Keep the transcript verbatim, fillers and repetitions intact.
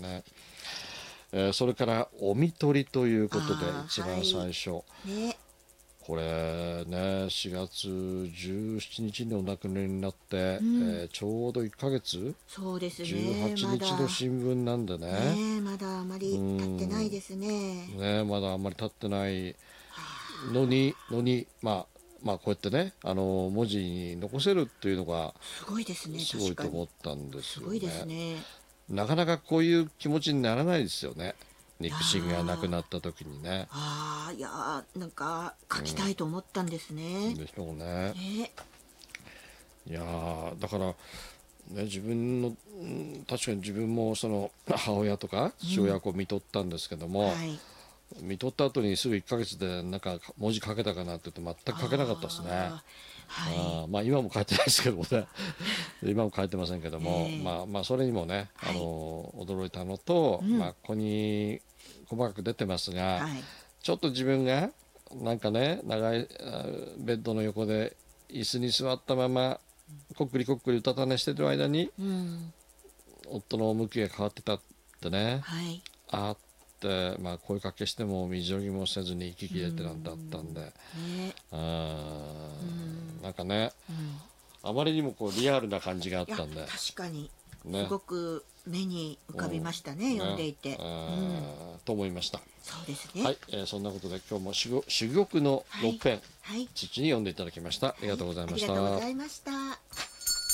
ね。えー、それからおみとりということで一番最初、 はいね、 これねしがつじゅうしちにちにお亡くなりになって、うん、えー、ちょうどいっかげつ、 そうですね、 じゅうはちにちの新聞なんでね、 ねまだあまり経ってないですね。 ねまだあんまり経ってないのにのにまあまあこうやってねあの文字に残せるっていうのがすごいですね。 すごいと思ったんですよね。 すごいですね。 なかなかこういう気持ちにならないですよね。肉親が亡くなった時にね。 ああ、いやなんか書きたいと思ったんですね。 うん、でしょうね。 ねいやだから、ね、自分の確かに自分もその母親とか父親をこう見とったんですけども、うんはい、見とった後にすぐいっかげつでなんか文字書けたかなって言って全く書けなかったですね。あ、はい、あまあ今も書いてないですけどもね今も書いてませんけども、えー、まあまあそれにもね、はい、あの驚いたのと、うん、まあここに細かく出てますが、はい、ちょっと自分がなんかね長いベッドの横で椅子に座ったままこっくりこっくりうたた寝してる間に、うん、夫の向きが変わってたってね、はい、あって、まあ、声かけしても身じょぎもせずに息切れてなんてあったんで、ね、あうんなんかね、うん、あまりにもこうリアルな感じがあったんで確かに、ね、すごく目に浮かびましたね、うん、読んでいて、ねうん、と思いました。 そうですね、 はいえー、そんなことで今日も珠玉のろっぺん、 はいはい、 父に読んでいただきました。ありがとうございました。 はい、ありがとうございました。